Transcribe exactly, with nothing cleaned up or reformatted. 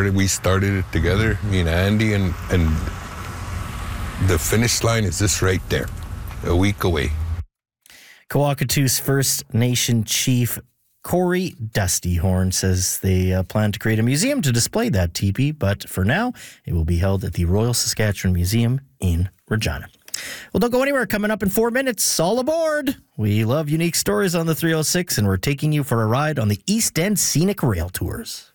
started, we started it together, me and Andy, and, and the finish line is just right there, a week away. Kawakatoose First Nation Chief Corey Dusty Horn says they uh, plan to create a museum to display that teepee, but for now, it will be held at the Royal Saskatchewan Museum in Regina. Well, don't go anywhere. Coming up in four minutes, all aboard. We love unique stories on the three oh six, and we're taking you for a ride on the East End Scenic Rail Tours.